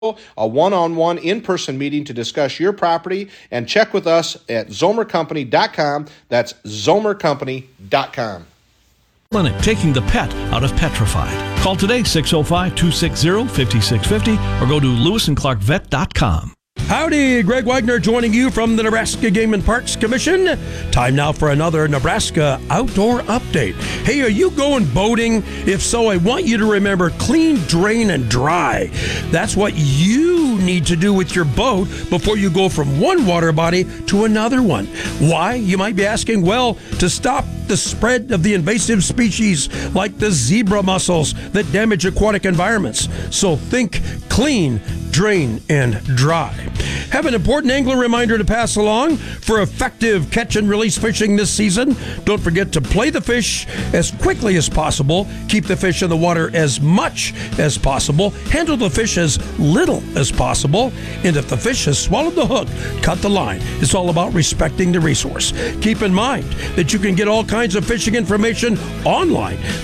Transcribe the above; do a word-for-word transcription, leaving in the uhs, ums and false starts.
a one-on-one in-person meeting to discuss your property, and check with us at zomer company dot com. That's zomer company dot com. Clinic, taking the pet out of petrified. Call today, six oh five, two six zero, five six five zero, or go to lewis and clark vet dot com. Howdy, Greg Wagner joining you from the Nebraska Game and Parks Commission. Time now for another Nebraska Outdoor Update. Hey, are you going boating? If so, I want you to remember clean, drain, and dry. That's what you need to do with your boat before you go from one water body to another one. Why? You might be asking. Well, to stop the spread of the invasive species like the zebra mussels that damage aquatic environments. So think clean, drain, and dry. Have an important angler reminder to pass along. For effective catch and release fishing this season, don't forget to play the fish as quickly as possible, keep the fish in the water as much as possible, handle the fish as little as possible, and if the fish has swallowed the hook, cut the line. It's all about respecting the resource. Keep in mind that you can get all kinds of fishing information online.